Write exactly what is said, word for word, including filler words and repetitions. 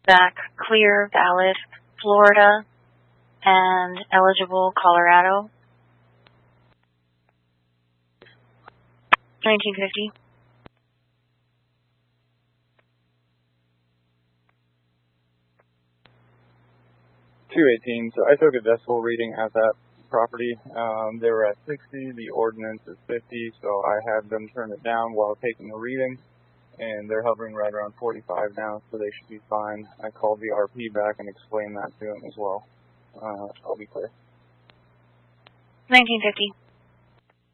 back clear, valid, Florida, and eligible, Colorado. nineteen fifty. two eighteen, so I took a decibel reading at that property. Um, they were at sixty, the ordinance is fifty, so I had them turn it down while taking the reading, and they're hovering right around forty-five now, so they should be fine. I called the R P back and explained that to him as well. Uh, I'll be clear. nineteen fifty.